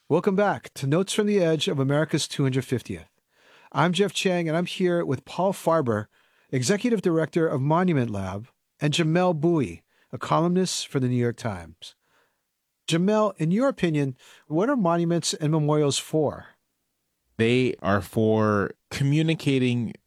Welcome back to Notes from the Edge of America's 250th. I'm Jeff Chang, and I'm here with Paul Farber, Executive Director of Monument Lab, and Jamelle Bouie, a columnist for the New York Times. Jamelle, in your opinion, what are monuments and memorials for? They are for communicating